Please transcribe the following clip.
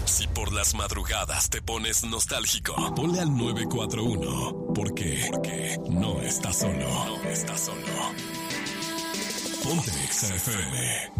Si por las madrugadas te pones nostálgico, ponle al 941. Porque no estás solo. No estás solo. Ponte Exa FM.